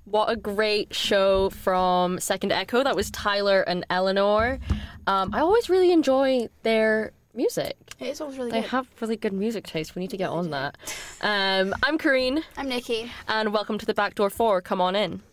What a great show from Second Echo. That was Tyler and Eleanor. I always really enjoy their music. It is always really They good. have really good music taste. We need to get on that. I'm Kareen. I'm Nikki. And welcome to the Back Door 4. Come on in.